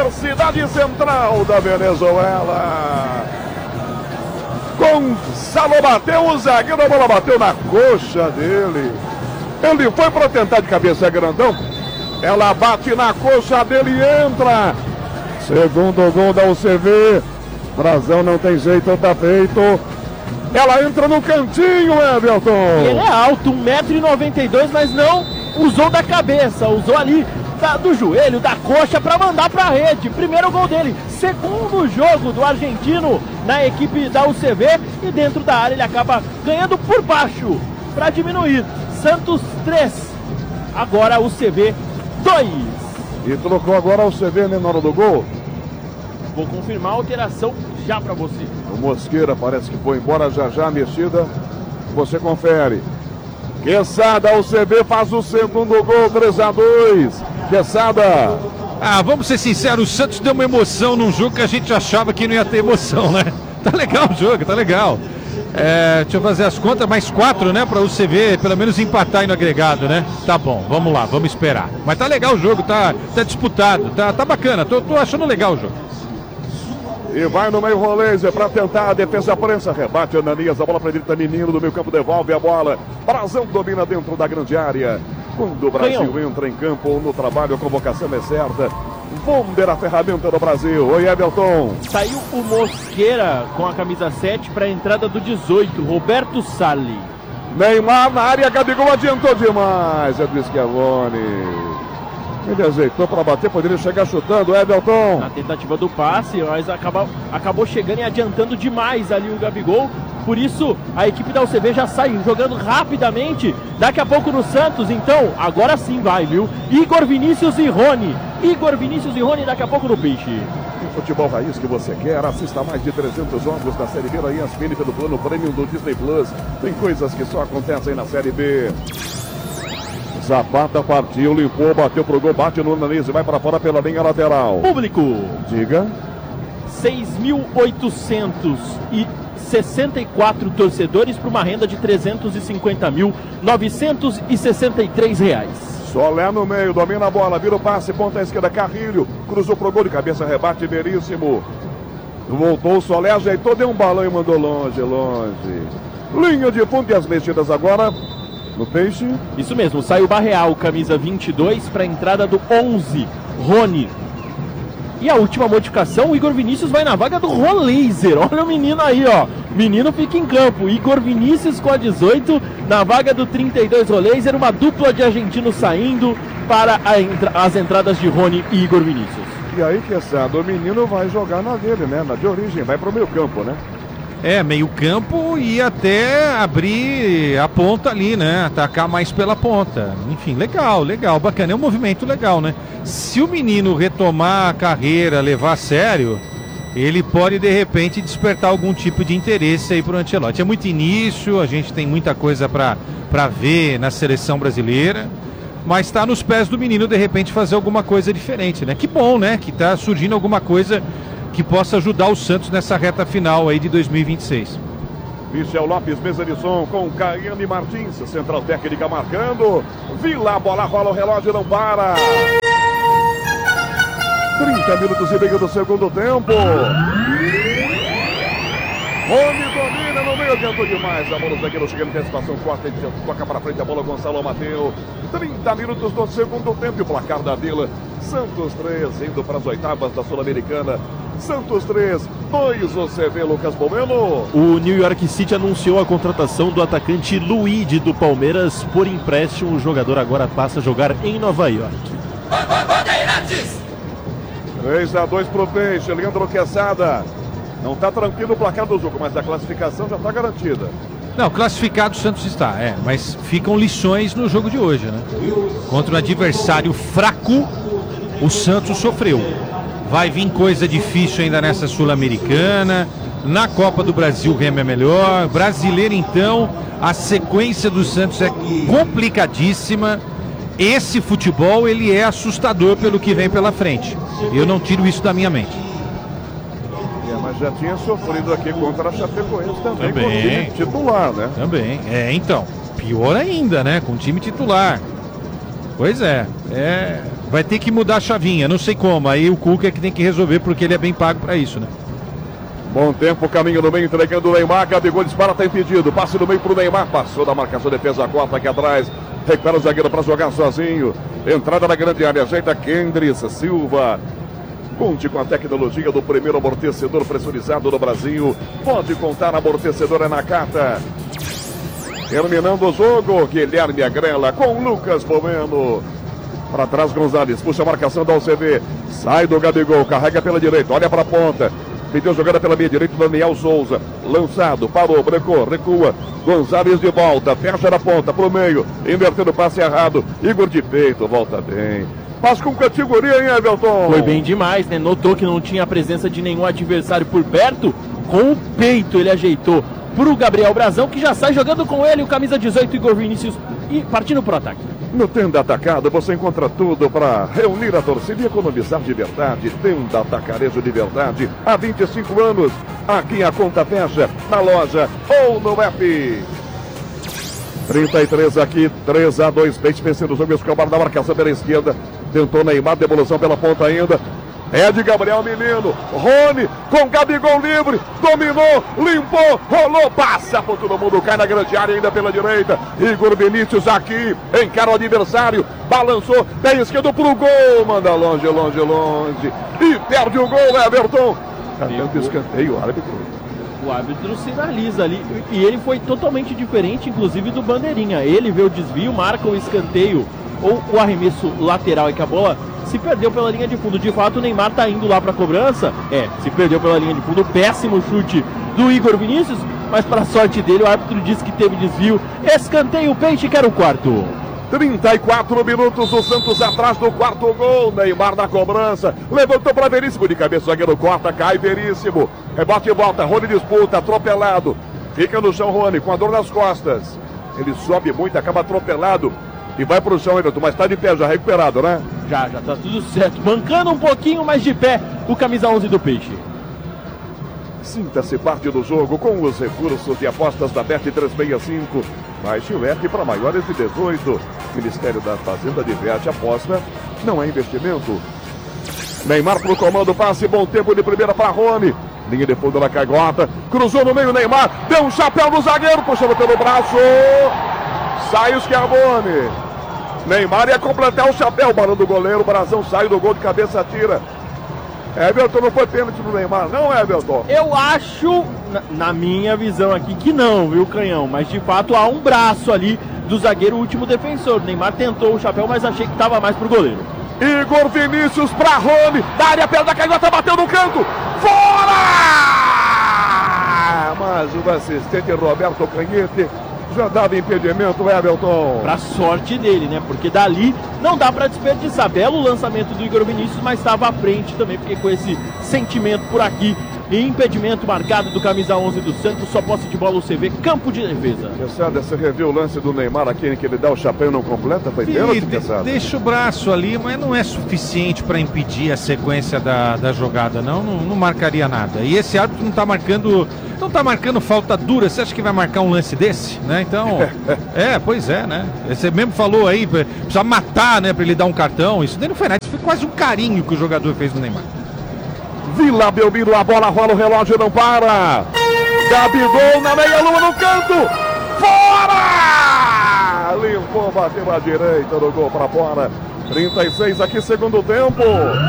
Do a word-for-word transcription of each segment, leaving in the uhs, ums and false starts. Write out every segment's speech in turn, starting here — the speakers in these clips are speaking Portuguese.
da cidade central da Venezuela. Gonçalo bateu, o zagueiro, a bola bateu na coxa dele. Ele foi para tentar de cabeça, é grandão. Ela bate na coxa dele e entra. Segundo gol da U C V. Brazão não tem jeito, tá feito. Ela entra no cantinho, Everton. Ele é alto, um metro e noventa e dois, mas não usou da cabeça, usou ali da, do joelho, da coxa para mandar para a rede. Primeiro gol dele, segundo jogo do argentino na equipe da U C V, e dentro da área ele acaba ganhando por baixo para diminuir. Santos três, agora U C V dois. E trocou agora o U C V, né, na hora do gol? Vou confirmar a alteração já para você. O Mosqueira parece que foi embora, já já a mexida. Você confere. Quesada, o U C V faz o segundo gol, três a dois. Quesada. Ah, vamos ser sinceros, o Santos deu uma emoção num jogo que a gente achava que não ia ter emoção, né? Tá legal o jogo, tá legal. É, deixa eu fazer as contas, mais quatro, né, para o U C V pelo menos empatar aí no agregado, né? Tá bom, vamos lá, vamos esperar. Mas tá legal o jogo, tá, tá disputado, tá, tá bacana, tô, tô achando legal o jogo. E vai no meio Roleiser para tentar a defesa prensa. Rebate Ananias, a bola para direita, Menino do meio campo devolve a bola. Brazão domina dentro da grande área. Quando o Brasil Canhão. entra em campo no trabalho, a convocação é certa. Bomber, a ferramenta do Brasil. Oi, Everton. Saiu o Mosqueira com a camisa sete para a entrada do dezoito, Roberto Salli. Neymar na área, Gabigol adiantou demais. Edwin Schiavone. Ele ajeitou para bater, poderia chegar chutando, Everton. Na tentativa do passe, mas acabou, acabou chegando e adiantando demais ali o Gabigol. Por isso, a equipe da U C V já sai jogando rapidamente. Daqui a pouco no Santos, então, agora sim vai, viu? Igor Vinícius e Rony. Igor Vinícius e Rony, daqui a pouco no Peixe. O futebol raiz que você quer, assista mais de trezentos jogos da Série B da E S P N pelo plano Premium do Disney Plus. Tem coisas que só acontecem na Série B. Zapata partiu, limpou, bateu pro gol, bate no nariz e vai para fora pela linha lateral. Público. Diga. seis mil oitocentos e sessenta e quatro torcedores para uma renda de trezentos e cinquenta mil, novecentos e sessenta e três reais. Solé no meio, domina a bola, vira o passe, ponta à esquerda, Carrilho, cruzou pro gol de cabeça, rebate Veríssimo. Voltou o Solé, ajeitou, deu um balão e mandou longe, longe. Linha de fundo e as mexidas agora no Peixe. Isso mesmo, sai o Barreal, camisa vinte e dois, para a entrada do onze, Rony. E a última modificação, o Igor Vinícius vai na vaga do Roleiser. Olha o menino aí, ó. Menino fica em campo. Igor Vinícius com a dezoito, na vaga do trinta e dois Roleiser. Uma dupla de argentinos saindo para a entra as entradas de Rony e Igor Vinícius. E aí, Quesada, o menino vai jogar na dele, né? Na de origem, vai pro meio campo, né? É, meio campo e até abrir a ponta ali, né? Atacar mais pela ponta. Enfim, legal, legal, bacana. É um movimento legal, né? Se o menino retomar a carreira, levar a sério, ele pode, de repente, despertar algum tipo de interesse aí pro Ancelotti. É muito início, a gente tem muita coisa para para ver na seleção brasileira, mas está nos pés do menino, de repente, fazer alguma coisa diferente, né? Que bom, né? Que tá surgindo alguma coisa que possa ajudar o Santos nessa reta final aí de dois mil e vinte e seis. Michel Lopes, mesa de som com Caiane Martins, central técnica marcando. Vila, a bola rola, o relógio não para. trinta minutos e meio do segundo tempo. Rony domina no meio, adiantou demais. A bola do zagueiro chega em antecipação, corta, toca para frente a bola, Gonçalo Mateu. trinta minutos do segundo tempo e o placar da Vila. Santos três, indo para as oitavas da Sul-Americana. Santos três, dois O C V, Lucas Bomeno. O New York City anunciou a contratação do atacante Luigi do Palmeiras por empréstimo. O jogador agora passa a jogar em Nova York. três a dois pro Peixe, Leandro Quesada. Não está tranquilo o placar do jogo, mas a classificação já está garantida. Não, classificado o Santos está, é, mas ficam lições no jogo de hoje, né? Contra um adversário fraco, o Santos sofreu. Vai vir coisa difícil ainda nessa Sul-Americana. Na Copa do Brasil o Remo é melhor. Brasileiro, então, a sequência do Santos é complicadíssima. Esse futebol, ele é assustador pelo que vem pela frente. Eu não tiro isso da minha mente. É, mas já tinha sofrido aqui contra a Chapecoense também, também. Com o time titular, né? Também, é, então. Pior ainda, né? Com o time titular. Pois é, é... Vai ter que mudar a chavinha, não sei como. Aí o Cuca é que tem que resolver, porque ele é bem pago para isso, né? Bom tempo, caminho no meio, entregando o Neymar. Gabigol dispara, tá impedido. Passe no meio pro Neymar. Passou da marcação, defesa corta aqui atrás. Recupera o zagueiro para jogar sozinho. Entrada na grande área, ajeita Kendris Silva. Conte com a tecnologia do primeiro amortecedor pressurizado no Brasil. Pode contar, amortecedor é Nakata. Terminando o jogo, Guilherme Agrela com Lucas Bueno. Para trás, Gonzalez, puxa a marcação da U C V. Sai do Gabigol, carrega pela direita, olha para a ponta. Pediu jogada pela meia direita, Daniel Souza. Lançado, parou, brecou, recua. Gonzalez de volta, fecha na ponta, pro meio. Invertendo o passe errado. Igor de peito, volta bem. Mas com categoria, hein, Everton? Foi bem demais, né? Notou que não tinha a presença de nenhum adversário por perto. Com o peito ele ajeitou pro Gabriel Brazão, que já sai jogando com ele, o camisa dezoito, Igor Vinícius, e partindo pro ataque. No Tenda Atacado você encontra tudo para reunir a torcida e economizar de verdade. Tenda Atacarejo de verdade, há vinte e cinco anos. Aqui a conta fecha, na loja ou no app. trinta e três aqui, três a dois. Peixe vencendo o jogo, Escobar da marcação pela esquerda. Tentou Neymar, devolução pela ponta ainda. É de Gabriel Menino, Rony com Gabigol livre, dominou, limpou, rolou, passa por todo mundo, cai na grande área ainda pela direita. Igor Vinícius aqui, encara o adversário, balançou, pé esquerdo pro gol, manda longe, longe, longe, e perde o gol, Everton. Cantando escanteio, o árbitro. O árbitro sinaliza ali, e ele foi totalmente diferente, inclusive do Bandeirinha. Ele vê o desvio, marca o escanteio, ou o arremesso lateral, e que a bola se perdeu pela linha de fundo. De fato, o Neymar tá indo lá pra cobrança. É, se perdeu pela linha de fundo. Péssimo chute do Igor Vinícius, mas para sorte dele, o árbitro disse que teve desvio. Escanteio, Peixe, que era o quarto. trinta e quatro minutos, o Santos atrás do quarto gol. Neymar na cobrança, levantou para Veríssimo, de cabeça, zagueiro corta, cai Veríssimo. Rebote e volta, Rony disputa, atropelado. Fica no chão, Rony, com a dor nas costas. Ele sobe muito, acaba atropelado e vai pro chão, Everton, mas tá de pé, já recuperado, né? Já, já tá tudo certo. Bancando um pouquinho mais de pé o camisa onze do Peixe. Sinta-se parte do jogo com os recursos de apostas da Bet trezentos e sessenta e cinco. Baixe o app para maiores de dezoito. Ministério da Fazenda diverte, aposta, não é investimento. Neymar pro comando, passe, bom tempo de primeira para Rony. Linha de fundo na caigota, cruzou no meio, Neymar, deu um chapéu no zagueiro, puxando pelo braço. Sai o Schiavone. Neymar ia completar o chapéu, balão do goleiro, o Brazão sai do gol de cabeça, tira. Everton, não foi pênalti no Neymar, não, Everton? Eu acho, na, na minha visão aqui, que não, viu, Canhão? Mas de fato há um braço ali do zagueiro, último defensor. O Neymar tentou o chapéu, mas achei que estava mais pro goleiro. Igor Vinícius pra Rony, da área perto da caigota, bateu no canto, fora! Mas o assistente Roberto Canhete já dava impedimento, Everton. Pra sorte dele, né? Porque dali não dá pra desperdiçar. Belo lançamento do Igor Vinícius, mas estava à frente também, porque com esse sentimento por aqui. E impedimento marcado do camisa onze do Santos, só posse de bola o C V, campo de defesa. Quesada, você reviu o lance do Neymar aqui em que ele dá o chapéu e não completa? Foi pênalti, Quesada? Deixa o braço ali, mas não é suficiente para impedir a sequência da, da jogada, não, não, não marcaria nada. E esse árbitro não tá marcando, não tá marcando falta dura. Você acha que vai marcar um lance desse, né? Então, é, pois é, né? Você mesmo falou aí, precisa matar, né, para ele dar um cartão. Isso daí não foi nada, isso foi quase um carinho que o jogador fez no Neymar. Vila Belmiro, a bola rola, o relógio não para. Gabigol na meia-lua no canto. Fora! Limpou, bateu à direita no gol para fora. trinta e seis aqui, segundo tempo.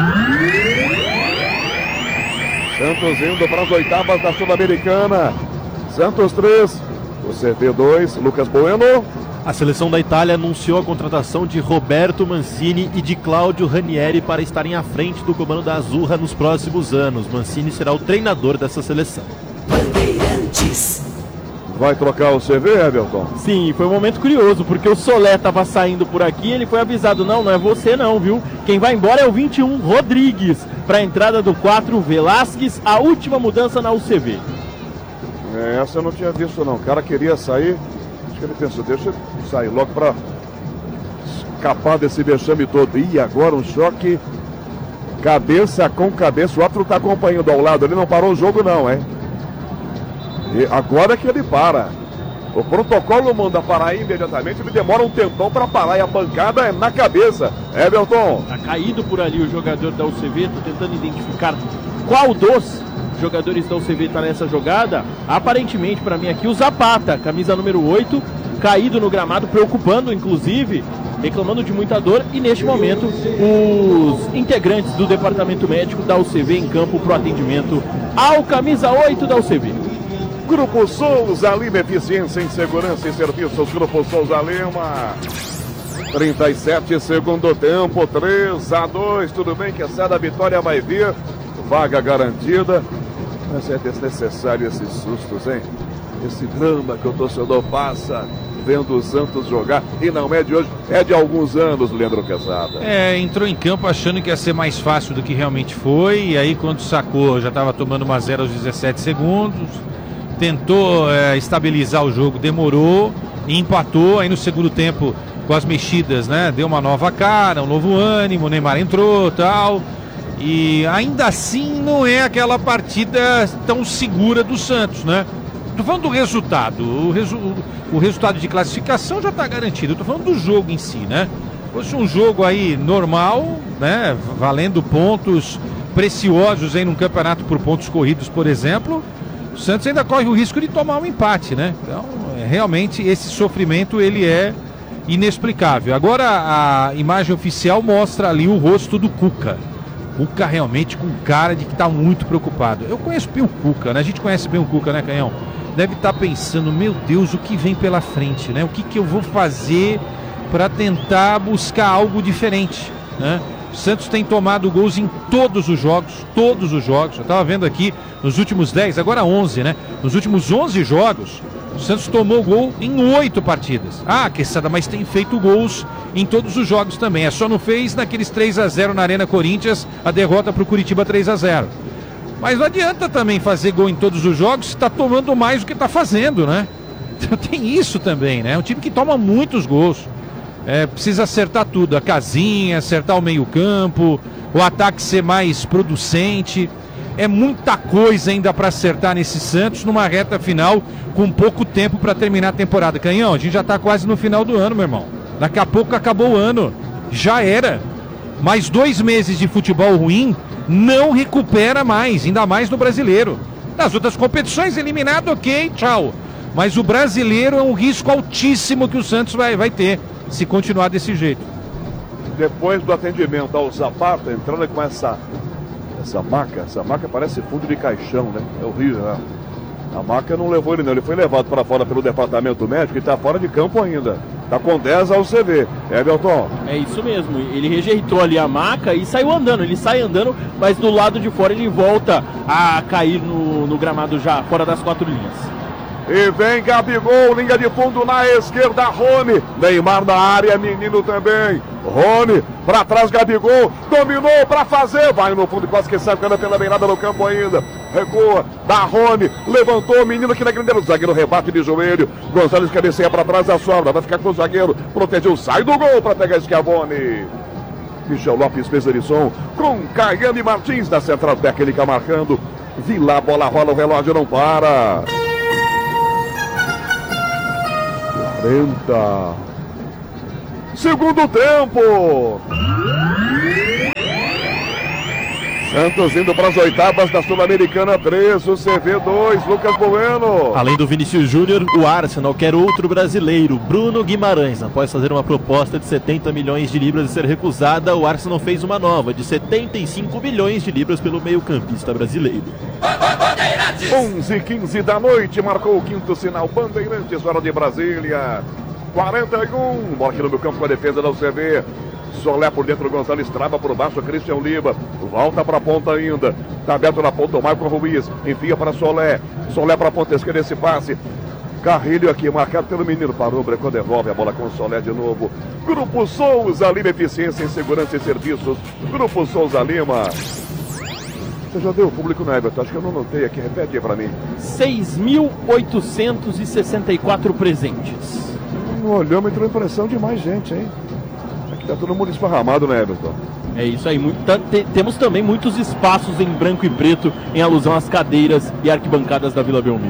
Santos indo para as oitavas da Sul-Americana. Santos três, o C V dois, Lucas Bueno. A seleção da Itália anunciou a contratação de Roberto Mancini e de Claudio Ranieri para estarem à frente do comando da Azzurra nos próximos anos. Mancini será o treinador dessa seleção. Bandeirantes. Vai trocar o C V, Everton? Sim, foi um momento curioso, porque o Solé estava saindo por aqui e ele foi avisado, não, não é você não, viu? Quem vai embora é o vinte e um, Rodrigues. Para a entrada do quatro, Velasquez, a última mudança na U C V. É, essa eu não tinha visto não, o cara queria sair... Ele pensou, deixa eu sair logo para escapar desse vexame todo. E agora um choque cabeça com cabeça. O outro está acompanhando ao lado, ele não parou o jogo não, hein? E agora que ele para. O protocolo manda parar imediatamente, ele demora um tempão para parar e a pancada é na cabeça. Everton. Tá caído por ali o jogador da U C V, tô tentando identificar qual dos jogadores da U C V está nessa jogada. Aparentemente, para mim aqui, o Zapata, camisa número oito, caído no gramado, preocupando, inclusive, reclamando de muita dor. E neste momento, os integrantes do departamento médico da U C V em campo para o atendimento ao camisa oito da U C V. Grupo Souza Lima, eficiência em segurança e serviços. Grupo Souza Lima. trinta e sete, segundo tempo, três a dois. Tudo bem que essa da vitória vai vir. Vaga garantida. Mas é desnecessário esses sustos, hein? Esse drama que o torcedor passa vendo o Santos jogar. E não é de hoje, é de alguns anos, Leandro Quesada. É, entrou em campo achando que ia ser mais fácil do que realmente foi. E aí, quando sacou, já estava tomando uma zero aos dezessete segundos. Tentou é, estabilizar o jogo, demorou e empatou. Aí no segundo tempo, com as mexidas, né? Deu uma nova cara, um novo ânimo, o Neymar entrou, tal. E ainda assim não é aquela partida tão segura do Santos, né? Tô falando do resultado. O, resu o resultado de classificação já está garantido. Eu tô falando do jogo em si, né? Se fosse um jogo aí normal, né? Valendo pontos preciosos aí num campeonato por pontos corridos, por exemplo, o Santos ainda corre o risco de tomar um empate, né? Então, é, realmente, esse sofrimento, ele é inexplicável. Agora, a imagem oficial mostra ali o rosto do Cuca. Cuca realmente com cara de que está muito preocupado. Eu conheço bem o Cuca, né? A gente conhece bem o Cuca, né, Canhão? Deve estar tá pensando, meu Deus, o que vem pela frente, né? O que, que eu vou fazer para tentar buscar algo diferente, né? O Santos tem tomado gols em todos os jogos, todos os jogos. Eu estava vendo aqui nos últimos dez, agora onze, né? Nos últimos onze jogos, o Santos tomou gol em oito partidas. Ah, Quesada, mas tem feito gols em todos os jogos também. É só não fez naqueles três a zero na Arena Corinthians, a derrota para o Curitiba três a zero. Mas não adianta também fazer gol em todos os jogos se está tomando mais do que está fazendo, né? Então tem isso também, né? É um time que toma muitos gols. É, precisa acertar tudo, a casinha, acertar o meio campo, o ataque ser mais producente. É muita coisa ainda para acertar nesse Santos numa reta final com pouco tempo para terminar a temporada. Canhão, a gente já está quase no final do ano, meu irmão. Daqui a pouco acabou o ano, já era. Mais dois meses de futebol ruim não recupera mais, ainda mais no brasileiro. Nas outras competições, eliminado, ok, tchau. Mas o brasileiro é um risco altíssimo que o Santos vai, vai ter se continuar desse jeito. Depois do atendimento ao Zapata, entrando com essa essa maca, essa maca parece fundo de caixão, né? É horrível, né? A maca não levou ele não, ele foi levado para fora pelo departamento médico e está fora de campo ainda. Está com dez ao C V. Everton. É isso mesmo, ele rejeitou ali a maca e saiu andando, ele sai andando, mas do lado de fora ele volta a cair no, no gramado já, fora das quatro linhas. E vem Gabigol, linha de fundo na esquerda, Rony. Neymar na área, menino também. Rony, pra trás Gabigol, dominou pra fazer. Vai no fundo, quase que sai pela beirada no campo ainda. Recua, dá Rony, levantou o menino aqui na grandeira. O zagueiro rebate de joelho. Gonzalez cabeceia pra trás da sobra. Vai ficar com o zagueiro, protegeu, sai do gol pra pegar Schiavone. Michel Lopes, mesa de som, com Caiane Martins na central técnica marcando. Vila, bola rola, o relógio não para. quarenta. Segundo tempo. Santos indo para as oitavas da Sul-Americana três, o C V dois, Lucas Bueno. Além do Vinícius Júnior, o Arsenal quer outro brasileiro, Bruno Guimarães. Após fazer uma proposta de setenta milhões de libras e ser recusada, o Arsenal fez uma nova de setenta e cinco milhões de libras pelo meio-campista brasileiro. onze e quinze da noite, marcou o quinto sinal. Bandeirantes, hora de Brasília. quarenta e um, bola aqui no meu campo com a defesa da U C V. Solé por dentro, Gonzalez trava por baixo, Christian Lima. Volta para a ponta ainda. Está aberto na ponta o Maicon Ruiz. Enfia para Solé. Solé para a ponta esquerda, esse passe. Carrilho aqui, marcado pelo menino. Parou, brecou, devolve a bola com o Solé de novo. Grupo Souza Lima, eficiência em segurança e serviços. Grupo Souza Lima. Você já deu o público no Everton? Acho que eu não notei aqui. Repete aí para mim. seis mil oitocentos e sessenta e quatro presentes. No olhômetro, impressão de mais gente, hein? Aqui tá todo mundo esparramado, né, Everton? É isso aí. Muito, tá, te, temos também muitos espaços em branco e preto em alusão às cadeiras e arquibancadas da Vila Belmiro.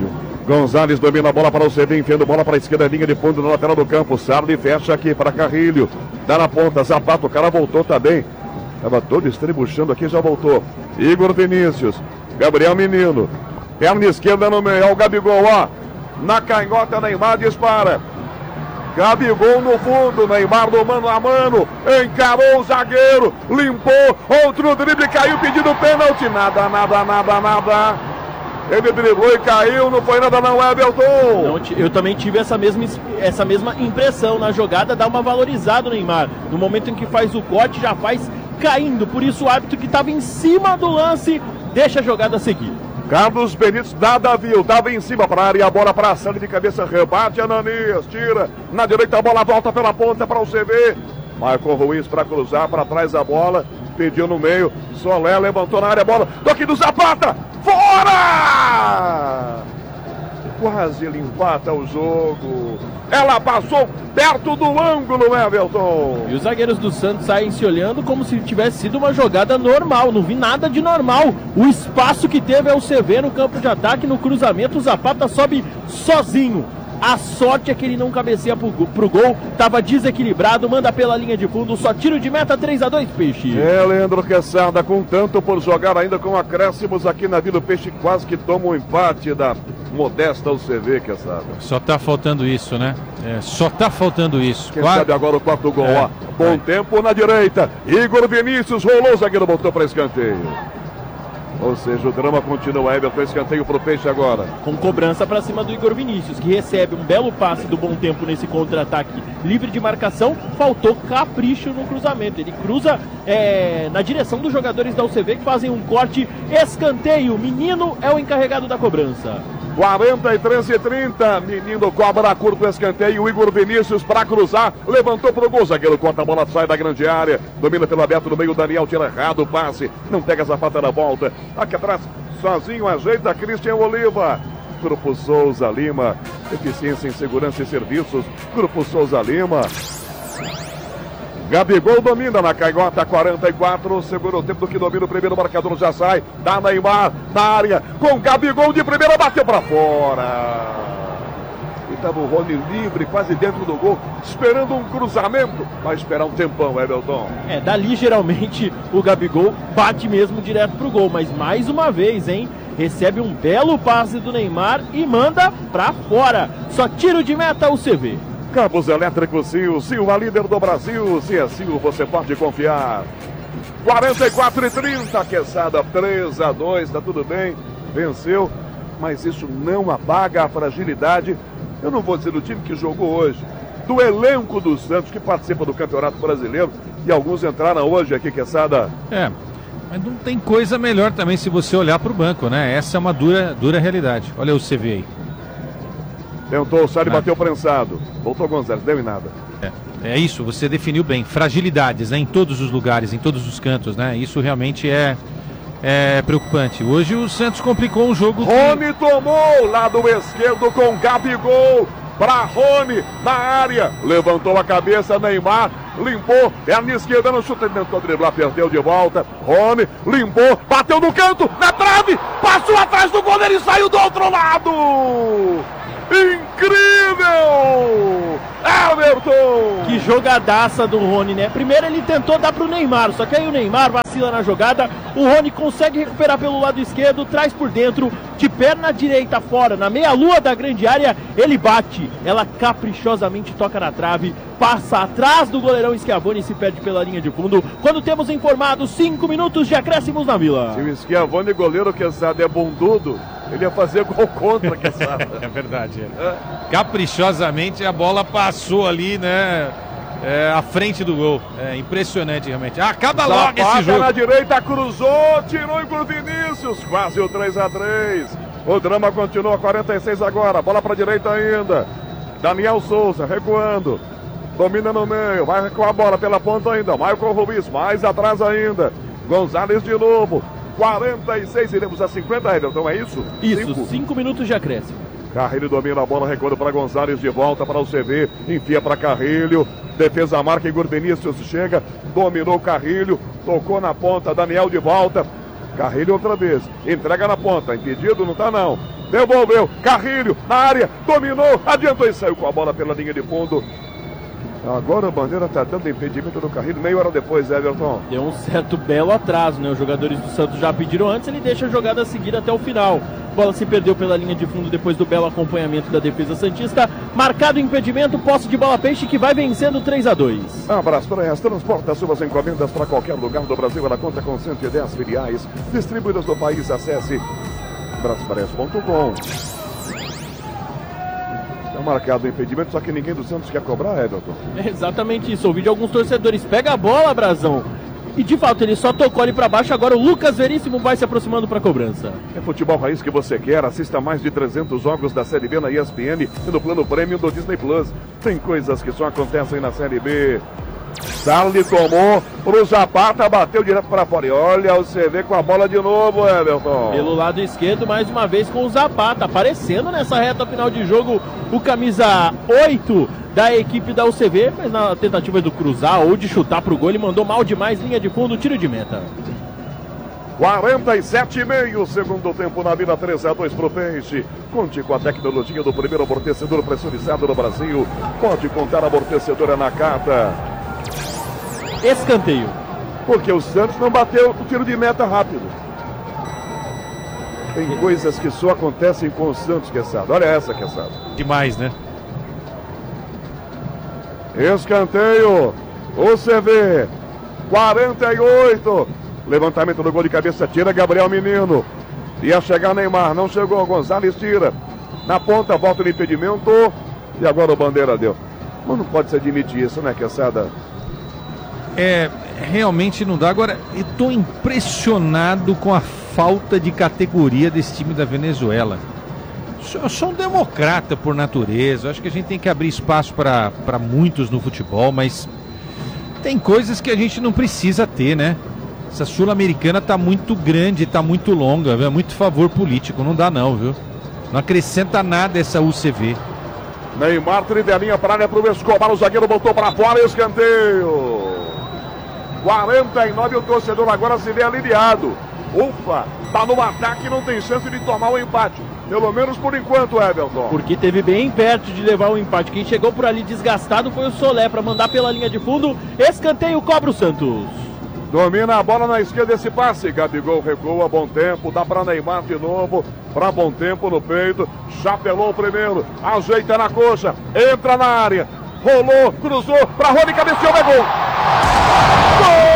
Gonzalez domina a bola para o C D, enfiando bola para a esquerda, linha de fundo na lateral do campo. Sarli fecha aqui para Carrilho. Dá na ponta, Zapata, o cara voltou também. Estava todo estrebuchando aqui, já voltou. Igor Vinícius, Gabriel Menino. Perna esquerda no meio, ó o Gabigol, ó. Na canhota, Neymar dispara. Gabigol no fundo, Neymar no mano a mano. Encarou o zagueiro, limpou. Outro drible, caiu pedindo pênalti. Nada, nada, nada, nada. Ele driblou e caiu, não foi nada não, Everton. Não, eu também tive essa mesma, essa mesma impressão na jogada, dá uma valorizada no Neymar. No momento em que faz o corte, já faz caindo. Por isso o árbitro que estava em cima do lance, deixa a jogada seguir. Carlos Benítez, nada viu, estava em cima para a área, a bola para a Sandra de cabeça, rebate, Ananias, tira. Na direita a bola volta pela ponta para o C V. Marcou Ruiz para cruzar, para trás a bola, pediu no meio, Solé levantou na área, a bola, toque do Zapata, fora! Quase ele empata o jogo. Ela passou perto do ângulo, Everton. E os zagueiros do Santos saem se olhando como se tivesse sido uma jogada normal. Não vi nada de normal. O espaço que teve é o C V no campo de ataque, no cruzamento. O Zapata sobe sozinho. A sorte é que ele não cabeceia pro, pro gol. Tava desequilibrado, manda pela linha de fundo. Só tiro de meta, três a dois, Peixe. É, Leandro Quesada, com tanto por jogar ainda com acréscimos aqui na Vila, o Peixe quase que toma um empate da modesta U C V, Quesada. Só tá faltando isso, né? É, só tá faltando isso. Quem Quatro... sabe agora o quarto gol, é, ó. Bom é. tempo na direita. Igor Vinícius rolou, o zagueiro voltou para escanteio. Ou seja, o drama continua. Everton, escanteio pro Peixe agora. Com cobrança para cima do Igor Vinícius, que recebe um belo passe do Bom Tempo nesse contra-ataque livre de marcação. Faltou capricho no cruzamento. Ele cruza é, na direção dos jogadores da U C V, que fazem um corte, escanteio. Menino é o encarregado da cobrança. quarenta e três e trinta. Menino cobra curto escanteio. Igor Vinícius para cruzar. Levantou pro gol. Zagueiro corta a bola, sai da grande área. Domina pelo aberto no meio. Daniel tira errado o passe. Não pega a Zapata na volta. Aqui atrás, sozinho, ajeita Christian Oliva. Grupo Souza Lima. Eficiência em segurança e serviços. Grupo Souza Lima. Gabigol domina na canhota, quarenta e quatro, segura o tempo do que domina o primeiro marcador, já sai, dá Neymar na área, com Gabigol de primeira, bateu pra fora. E tava o Rony livre, quase dentro do gol, esperando um cruzamento, vai esperar um tempão, Everton. É, dali geralmente o Gabigol bate mesmo direto pro gol, mas mais uma vez, hein, recebe um belo passe do Neymar e manda pra fora. Só tiro de meta o C V. Cabos elétricos Sil, Sil, a líder do Brasil. Se é Sil, você pode confiar. quarenta e quatro e trinta, Quesada, três a dois, tá tudo bem, venceu, mas isso não apaga a fragilidade, eu não vou dizer do time que jogou hoje, do elenco do Santos que participa do Campeonato Brasileiro, e alguns entraram hoje aqui, Quesada. É, mas não tem coisa melhor também se você olhar para o banco, né? Essa é uma dura, dura realidade. Olha o C V aí. Tentou, o Sari bateu prensado. Voltou Gonzalez, deu em nada. É, é isso, você definiu bem. Fragilidades, né? Em todos os lugares, em todos os cantos, né? Isso realmente é, é preocupante. Hoje o Santos complicou um jogo. Rony que... tomou, lado esquerdo com Gabigol. Para Rony, na área. Levantou a cabeça, Neymar. Limpou, perna esquerda no chute. Tentou driblar, perdeu de volta. Rony, limpou, bateu no canto, na trave. Passou atrás do goleiro e saiu do outro lado. Incrível! Everton! Que jogadaça do Rony, né? Primeiro ele tentou dar pro Neymar, só que aí o Neymar vacila na jogada, o Rony consegue recuperar pelo lado esquerdo, traz por dentro, de perna direita fora, na meia-lua da grande área, ele bate, ela caprichosamente toca na trave, passa atrás do goleirão Schiavone e se perde pela linha de fundo, quando temos informados cinco minutos de acréscimos na Vila. Se o Schiavone, goleiro que sabe é bundudo, ele ia fazer gol contra, que sabe. É verdade. É. Caprichosamente a bola passou ali, né? É, à frente do gol. É impressionante, realmente. Acaba logo Zapata esse jogo. Na direita, cruzou, tirou o Vinícius. Quase o três a três. O drama continua, quarenta e seis agora. Bola para a direita ainda. Daniel Souza recuando. Domina no meio, vai recuar a bola pela ponta ainda. Michael Ruiz, mais atrás ainda. Gonzalez de novo. quarenta e seis, iremos a cinquenta, então é isso? Isso, cinco, cinco minutos de acréscimo. Carrilho domina a bola, recuando para Gonzalez, de volta para o C V, enfia para Carrilho, defesa marca, Igor Vinícius chega, dominou Carrilho, tocou na ponta, Daniel de volta, Carrilho outra vez, entrega na ponta, impedido, não tá não, devolveu, Carrilho na área, dominou, adiantou e saiu com a bola pela linha de fundo. Agora o Bandeira está dando impedimento do Carrilho, meia hora depois, Everton. Deu um certo belo atraso, né? Os jogadores do Santos já pediram antes, ele deixa a jogada seguir até o final. A bola se perdeu pela linha de fundo depois do belo acompanhamento da defesa santista. Marcado impedimento, posse de bola Peixe que vai vencendo três a dois. Abraço Praias, transporta suas encomendas para qualquer lugar do Brasil. Ela conta com cento e dez filiais distribuídas no país. Acesse braspraias ponto com. Marcado o impedimento, só que ninguém do Santos quer cobrar, Everton. É exatamente isso, ouvi de alguns torcedores, pega a bola, Brazão. E de fato, ele só tocou ali para baixo, agora o Lucas Veríssimo vai se aproximando para a cobrança. É futebol raiz que você quer, assista mais de trezentos jogos da Série B na E S P N e no plano Premium do Disney Plus. Tem coisas que só acontecem na Série B. Sarli tomou pro Zapata, bateu direto para fora. E olha o C V com a bola de novo, Everton. Pelo lado esquerdo, mais uma vez com o Zapata, aparecendo nessa reta final de jogo, o camisa oito da equipe da U C V, mas na tentativa do cruzar ou de chutar pro gol, ele mandou mal demais, linha de fundo, tiro de meta. quarenta e sete e meio, segundo tempo na Vila, três a dois pro Peixe. Conte com a tecnologia do primeiro amortecedor pressurizado no Brasil. Pode contar amortecedora na Cata. Escanteio. Porque o Santos não bateu o tiro de meta rápido. Tem coisas que só acontecem com o Santos, Queçado. Olha essa, Queçado. Demais, né? Escanteio. O C V. quarenta e oito. Levantamento do gol de cabeça. Tira Gabriel Menino. Ia chegar Neymar. Não chegou. Gonzalez tira. Na ponta, volta no impedimento. E agora o Bandeira deu. Mas não pode se admitir isso, né, Queçada? É, realmente não dá. Agora, eu tô impressionado com a falta de categoria desse time da Venezuela. Eu sou um democrata por natureza. Eu acho que a gente tem que abrir espaço para muitos no futebol, mas tem coisas que a gente não precisa ter, né? Essa Sul-Americana tá muito grande, tá muito longa, viu? É muito favor político, não dá não, viu? Não acrescenta nada essa U C V. Neymar, tridelinha para área pro Escobar, o zagueiro botou para fora, escanteio. quarenta e nove, o torcedor agora se vê aliviado. Ufa, tá no ataque e não tem chance de tomar o empate. Pelo menos por enquanto, Everton. Porque teve bem perto de levar o empate. Quem chegou por ali desgastado foi o Solé para mandar pela linha de fundo. Escanteio, cobra o Santos. Domina a bola na esquerda esse passe. Gabigol recua, bom tempo. Dá para Neymar de novo. Para bom tempo no peito. Chapelou o primeiro. Ajeita na coxa. Entra na área. Rolou, cruzou. Para Rony, cabeceou, é gol. Gol!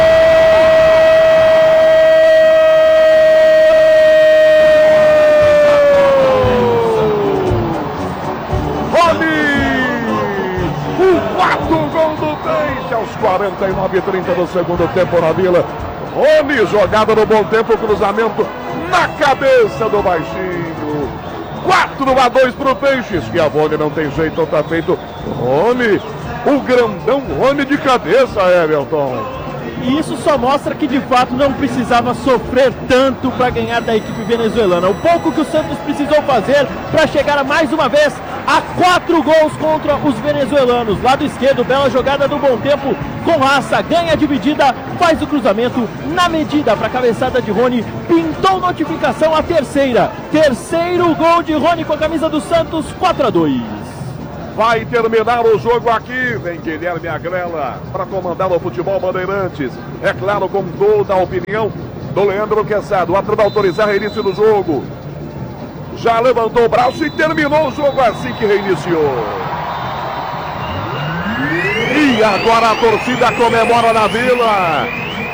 O quarto gol do Peixe aos quarenta e nove e trinta do segundo tempo na Vila. Rony, jogada no bom tempo, cruzamento na cabeça do baixinho. quatro a dois pro Peixe. Que a Rony não tem jeito, tá feito. Rony, o grandão Rony de cabeça, Everton. E isso só mostra que de fato não precisava sofrer tanto para ganhar da equipe venezuelana. O pouco que o Santos precisou fazer para chegar a mais uma vez a quatro gols contra os venezuelanos. Lado esquerdo, bela jogada do bom tempo com raça, ganha dividida, faz o cruzamento na medida para a cabeçada de Rony, pintou notificação a terceira. Terceiro gol de Rony com a camisa do Santos, quatro a dois. Vai terminar o jogo aqui. Vem Guilherme Agrela para comandar o futebol Bandeirantes. É claro, com toda a opinião do Leandro Queçado. O árbitro vai autorizar o início do jogo. Já levantou o braço e terminou o jogo assim que reiniciou. E agora a torcida comemora na Vila.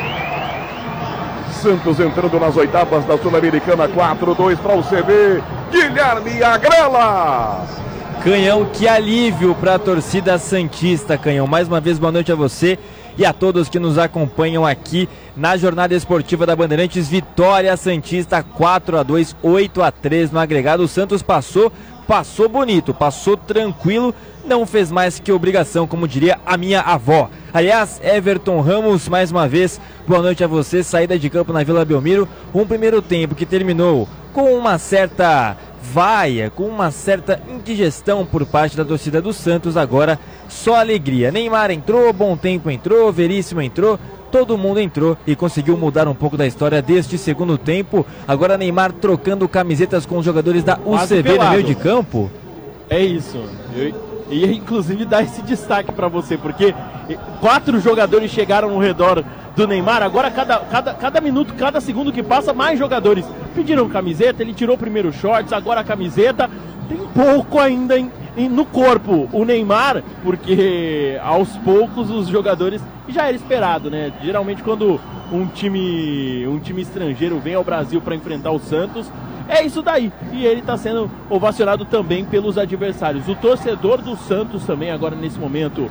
Santos entrando nas oitavas da Sul-Americana, quatro a dois para o C V. Guilherme Agrela. Canhão, que alívio para a torcida santista, Canhão. Mais uma vez, boa noite a você e a todos que nos acompanham aqui na jornada esportiva da Bandeirantes. Vitória santista, quatro a dois, oito a três no agregado. O Santos passou, passou bonito, passou tranquilo, não fez mais que obrigação, como diria a minha avó. Aliás, Everton Ramos, mais uma vez, boa noite a você. Saída de campo na Vila Belmiro, um primeiro tempo que terminou com uma certa vaia, com uma certa indigestão por parte da torcida do Santos. Agora só alegria. Neymar entrou, bom tempo entrou, Veríssimo entrou, todo mundo entrou e conseguiu mudar um pouco da história deste segundo tempo. Agora Neymar trocando camisetas com os jogadores da U C V no meio de campo. É isso. Eu ia inclusive dar esse destaque para você, porque quatro jogadores chegaram no redor do Neymar. Agora cada, cada, cada minuto, cada segundo que passa, mais jogadores pediram camiseta. Ele tirou primeiro shorts, agora a camiseta. Tem pouco ainda em, em, no corpo o Neymar, porque aos poucos os jogadores, e já era esperado, né? Geralmente quando um time, um time estrangeiro vem ao Brasil para enfrentar o Santos, é isso daí. E ele está sendo ovacionado também pelos adversários. O torcedor do Santos também agora nesse momento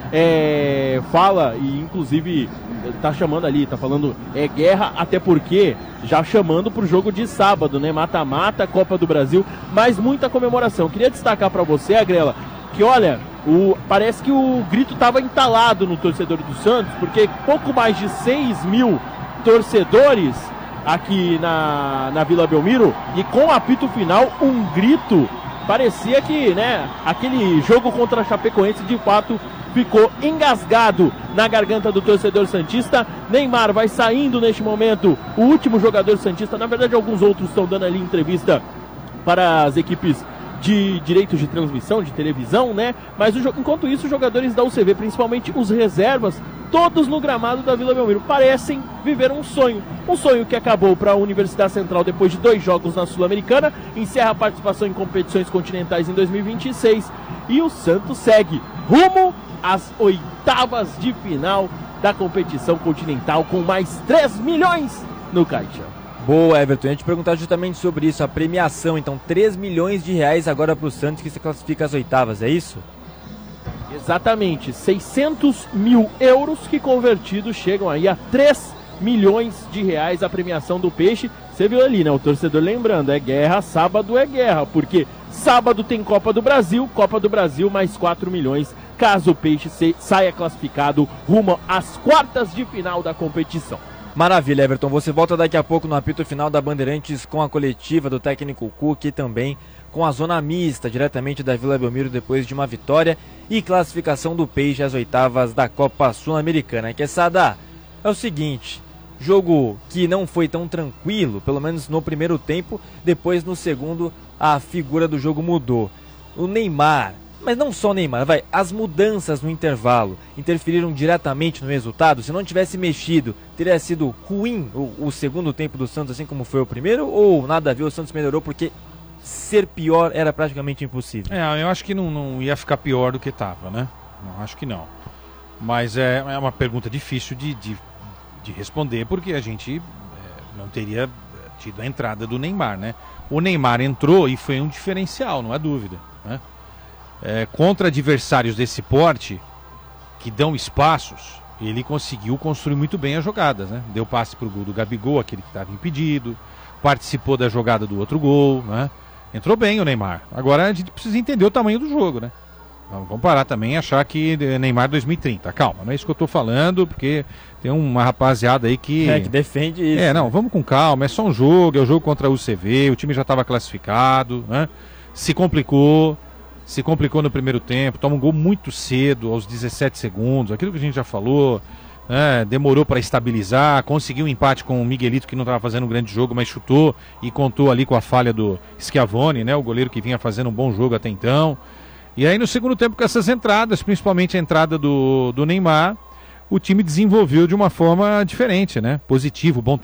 é, fala, e inclusive tá chamando ali, tá falando é guerra, até porque já chamando pro jogo de sábado, né? Mata-mata, Copa do Brasil, mas muita comemoração. Queria destacar para você, Agrela, que olha, o, parece que o grito tava entalado no torcedor do Santos, porque pouco mais de seis mil torcedores aqui na, na Vila Belmiro, e com o apito final, um grito, parecia que, né, aquele jogo contra a Chapecoense de fato ficou engasgado na garganta do torcedor santista. Neymar vai saindo neste momento, o último jogador santista, na verdade alguns outros estão dando ali entrevista para as equipes de direitos de transmissão, de televisão, né? Mas o, enquanto isso, os jogadores da U C V, principalmente os reservas, todos no gramado da Vila Belmiro, parecem viver um sonho. Um sonho que acabou para a Universidade Central depois de dois jogos na Sul-Americana, encerra a participação em competições continentais em dois mil e vinte e seis, e o Santos segue rumo às oitavas de final da competição continental com mais três milhões no caixa. Boa, Everton. Eu ia te perguntar justamente sobre isso, a premiação. Então, três milhões de reais agora para o Santos, que se classifica às oitavas, é isso? Exatamente, seiscentos mil euros que convertidos chegam aí a três milhões de reais a premiação do Peixe. Você viu ali, né? O torcedor lembrando, é guerra, sábado é guerra, porque sábado tem Copa do Brasil, Copa do Brasil mais quatro milhões, caso o Peixe se, saia classificado rumo às quartas de final da competição. Maravilha, Everton. Você volta daqui a pouco no apito final da Bandeirantes com a coletiva do técnico Cook e também com a zona mista, diretamente da Vila Belmiro, depois de uma vitória e classificação do Peixe às oitavas da Copa Sul-Americana. Quesada, é o seguinte, jogo que não foi tão tranquilo, pelo menos no primeiro tempo, depois no segundo a figura do jogo mudou. O Neymar, mas não só o Neymar, vai, as mudanças no intervalo interferiram diretamente no resultado? Se não tivesse mexido, teria sido ruim o, o segundo tempo do Santos, assim como foi o primeiro? Ou nada a ver, o Santos melhorou porque ser pior era praticamente impossível? É, eu acho que não, não ia ficar pior do que estava, né? Não, acho que não. Mas é, é uma pergunta difícil de, de, de responder, porque a gente é, não teria tido a entrada do Neymar, né? O Neymar entrou e foi um diferencial, não há dúvida, né? É, contra adversários desse porte, que dão espaços, ele conseguiu construir muito bem as jogadas, né? Deu passe pro gol do Gabigol, aquele que estava impedido, participou da jogada do outro gol, né? Entrou bem o Neymar. Agora a gente precisa entender o tamanho do jogo, né? Vamos parar também e achar que Neymar dois mil e trinta. Calma, não é isso que eu tô falando, porque tem uma rapaziada aí que... É, que defende isso. É, não, vamos com calma, é só um jogo, é o jogo contra a U C V, o time já estava classificado, né? Se complicou... Se complicou no primeiro tempo, toma um gol muito cedo, aos dezessete segundos, aquilo que a gente já falou, né, demorou para estabilizar, conseguiu um empate com o Miguelito, que não estava fazendo um grande jogo, mas chutou e contou ali com a falha do Schiavone, né, o goleiro que vinha fazendo um bom jogo até então. E aí no segundo tempo, com essas entradas, principalmente a entrada do, do Neymar, o time desenvolveu de uma forma diferente, né, positivo, bom tempo.